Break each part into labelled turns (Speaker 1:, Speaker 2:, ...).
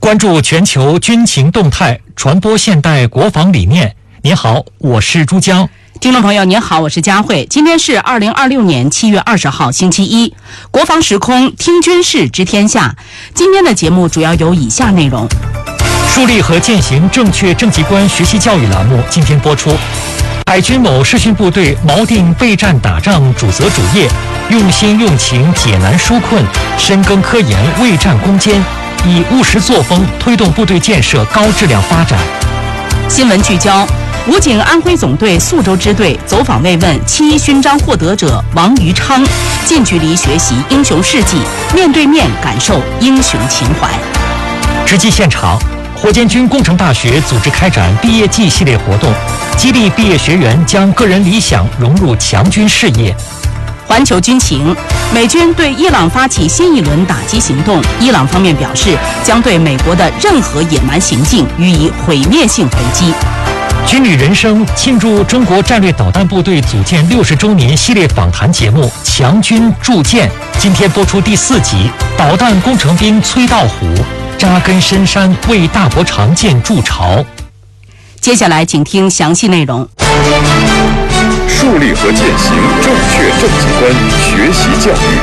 Speaker 1: 关注全球军情动态，传播现代国防理念。您好，我是珠江。
Speaker 2: 听众朋友您好，我是佳慧。今天是2026年7月20号星期一，国防时空听军事知天下。今天的节目主要有以下内容：
Speaker 1: 树立和践行正确政绩观学习教育栏目今天播出。海军某视训部队锚定备战打仗主责主业，用心用情解难纾困，深耕科研为战攻坚，以务实作风推动部队建设高质量发展。
Speaker 2: 新闻聚焦：武警安徽总队宿州支队走访慰问7.1勋章获得者王于昌，近距离学习英雄事迹，面对面感受英雄情怀。
Speaker 1: 直击现场，火箭军工程大学组织开展毕业季系列活动，激励毕业学员将个人理想融入强军事业。
Speaker 2: 环球军情：美军对伊朗发起新一轮打击行动，伊朗方面表示将对美国的任何野蛮行径予以毁灭性回击。
Speaker 1: 军旅人生庆祝中国战略导弹部队组建60周年系列访谈节目《强军铸剑》今天播出第4集，导弹工程兵崔道虎扎根深山为大伯长剑筑巢。
Speaker 2: 接下来请听详细内容。
Speaker 3: 树立和践行正确政绩观学习教育。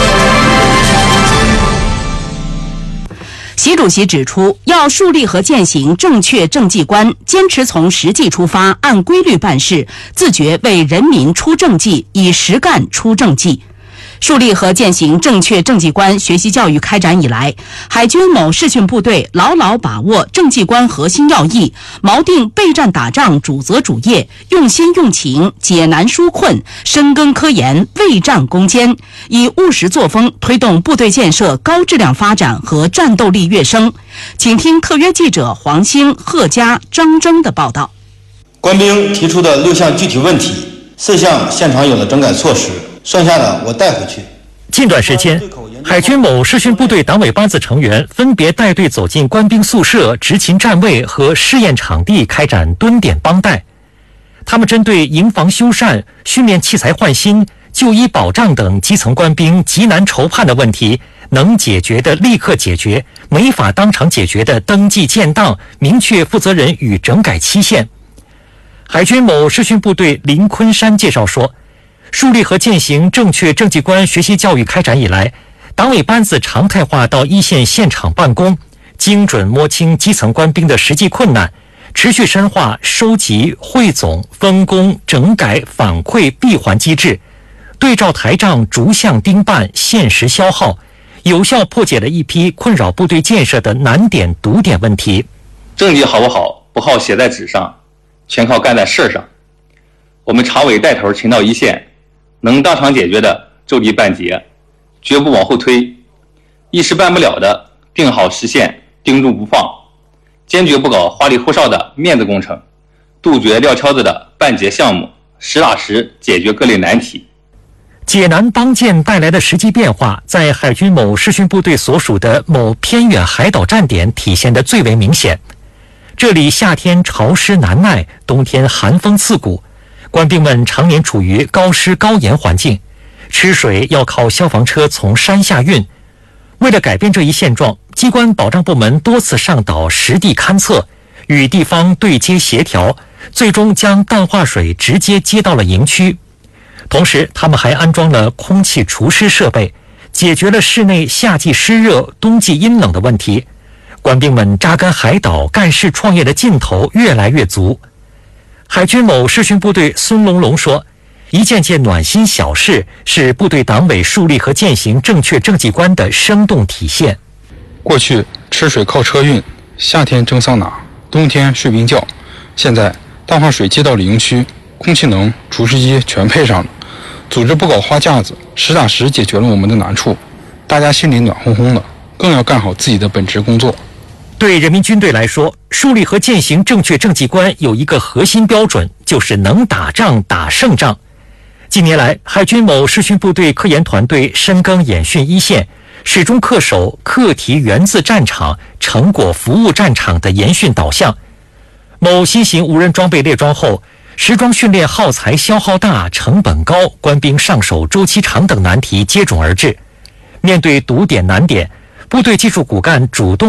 Speaker 2: 习主席指出，要树立和践行正确政绩观，坚持从实际出发，按规律办事，自觉为人民出政绩，以实干出政绩。树立和践行正确政绩观学习教育开展以来，海军某视训部队牢牢把握政绩观核心要义，锚定备战打仗主责主业，用心用情解难纾困，深耕科研为战攻坚，以务实作风推动部队建设高质量发展和战斗力跃升。请听特约记者黄兴、贺佳、张征的报道。
Speaker 4: 官兵提出的6项具体问题，4项现场有了整改措施，剩下的我带回去。
Speaker 1: 近段时间，海军某视训部队党委班子成员分别带队走进官兵宿舍、执勤站位和试验场地，开展蹲点帮带。他们针对营房修缮、训练器材换新、就医保障等基层官兵急难愁盼的问题，能解决的立刻解决，没法当场解决的登记建档，明确负责人与整改期限。海军某视训部队林昆山介绍说，树立和践行正确政绩观学习教育开展以来，党委班子常态化到一线现场办公，精准摸清基层官兵的实际困难，持续深化收集、汇总、分工、整改、反馈闭环机制，对照台账逐项盯办，限时消耗，有效破解了一批困扰部队建设的难点堵点问题。
Speaker 5: 政绩好不好，不好写在纸上，全靠干在事上。我们常委带头勤到一线，能当场解决的就地办结，绝不往后推；一时办不了的，定好时限，盯住不放，坚决不搞花里胡哨的面子工程，杜绝撂挑子的办结项目，实打实解决各类难题。
Speaker 1: 解难当建带来的实际变化，在海军某视训部队所属的某偏远海岛站点体现得最为明显。这里夏天潮湿难耐，冬天寒风刺骨，官兵们常年处于高湿高盐环境，吃水要靠消防车从山下运。为了改变这一现状，机关保障部门多次上岛实地勘测，与地方对接协调，最终将淡化水直接接到了营区。同时，他们还安装了空气除湿设备，解决了室内夏季湿热、冬季阴冷的问题。官兵们扎根海岛干事创业的劲头越来越足。海军某视训部队孙龙龙说，一件件暖心小事是部队党委树立和践行正确政绩观的生动体现。
Speaker 6: 过去吃水靠车运，夏天蒸桑拿，冬天睡冰觉，现在淡化水接到了营区，空气能、除湿机全配上了，组织不搞花架子，实打实解决了我们的难处，大家心里暖烘烘的，更要干好自己的本职工作。
Speaker 1: 对人民军队来说，树立和践行正确政绩观有一个核心标准，就是能打仗打胜仗。近年来，海军某视训部队科研团队深耕演训一线，始终恪守课题源自战场、成果服务战场的研训导向。某新型无人装备列装后，实装训练耗材消耗大、成本高、官兵上手周期长等难题接踵而至。面对堵点难点，部队技术骨干主动